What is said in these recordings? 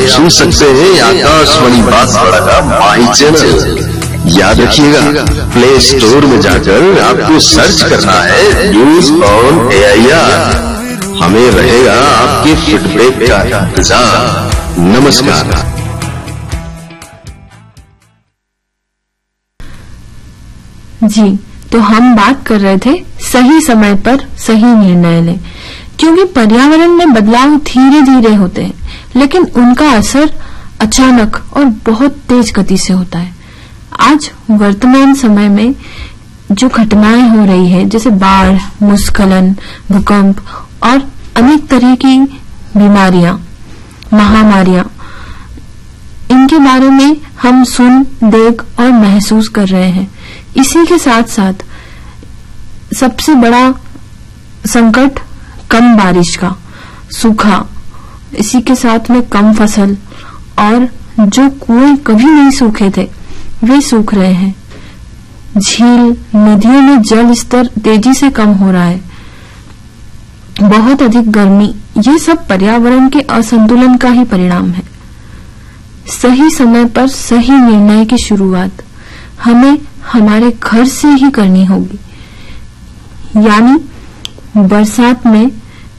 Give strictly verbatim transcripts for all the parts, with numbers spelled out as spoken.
आप सुन सकते हैं आकाशवाणी बांसवाड़ा का माई चैनल। याद रखिएगा, प्ले स्टोर में जाकर आपको सर्च करना है news on A I R. हमें रहेगा आपके फीडबैक का इंतजार। नमस्कार। जी, तो हम बात कर रहे थे सही समय पर सही निर्णय लें, क्योंकि पर्यावरण में बदलाव धीरे धीरे होते हैं, लेकिन उनका असर अचानक और बहुत तेज गति से होता है। आज वर्तमान समय में जो घटनाएं हो रही है, जैसे बाढ़, भूस्खलन, भूकंप और अनेक तरह की बीमारियां, महामारियां, इनके बारे में हम सुन, देख और महसूस कर रहे हैं। इसी के साथ साथ सबसे बड़ा संकट कम बारिश का, सूखा, इसी के साथ में कम फसल, और जो कुएं कभी नहीं सूखे थे वे सूख रहे हैं। झील, नदियों में जल स्तर तेजी से कम हो रहा है। बहुत अधिक गर्मी, ये सब पर्यावरण के असंतुलन का ही परिणाम है। सही समय पर सही निर्णय की शुरुआत हमें हमारे घर से ही करनी होगी। यानी बरसात में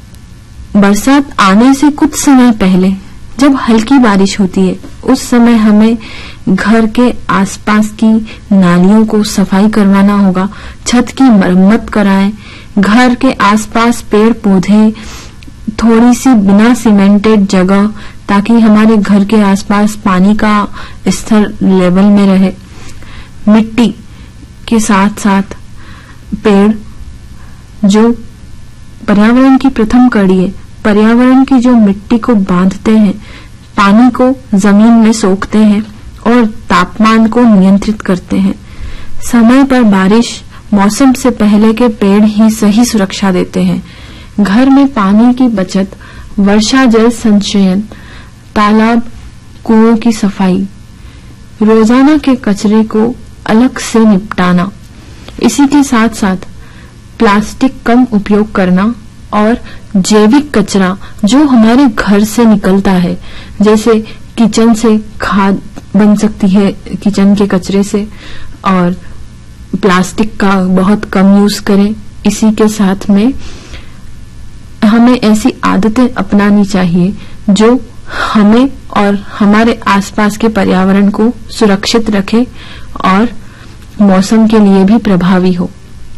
बरसात आने से कुछ समय पहले जब हल्की बारिश होती है, उस समय हमें घर के आसपास की नालियों को सफाई करवाना होगा, छत की मरम्मत कराएं, घर के आसपास पेड़ पौधे, थोड़ी सी बिना सीमेंटेड जगह, ताकि हमारे घर के आसपास पानी का स्तर लेवल में रहे। मिट्टी के साथ साथ पेड़, जो पर्यावरण की प्रथम कड़ी है, पर्यावरण की जो मिट्टी को बांधते हैं, पानी को जमीन में सोखते हैं और तापमान को नियंत्रित करते हैं। समय पर बारिश, मौसम से पहले के पेड़ ही सही सुरक्षा देते हैं। घर में पानी की बचत, वर्षा जल संचयन, तालाब, कुओं की सफाई, रोजाना के कचरे को अलग से निपटाना, इसी के साथ साथ प्लास्टिक कम उपयोग करना और जैविक कचरा जो हमारे घर से निकलता है, जैसे किचन से खाद बन सकती है किचन के कचरे से, और प्लास्टिक का बहुत कम यूज करें। इसी के साथ में हमें ऐसी आदतें अपनानी चाहिए जो हमें और हमारे आसपास के पर्यावरण को सुरक्षित रखे और मौसम के लिए भी प्रभावी हो।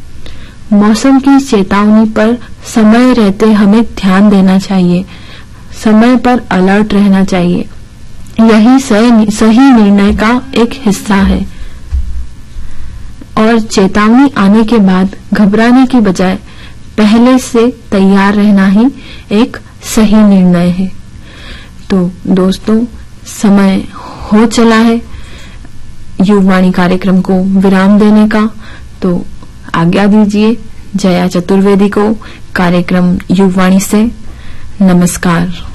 मौसम की चेतावनी पर समय रहते हमें ध्यान देना चाहिए, समय पर अलर्ट रहना चाहिए। यही सही निर्णय का एक हिस्सा है। और चेतावनी आने के बाद घबराने की बजाय पहले से तैयार रहना ही एक सही निर्णय है। तो दोस्तों, समय हो चला है युववाणी कार्यक्रम को विराम देने का, तो आज्ञा दीजिए जया चतुर्वेदी को कार्यक्रम युववाणी से। नमस्कार।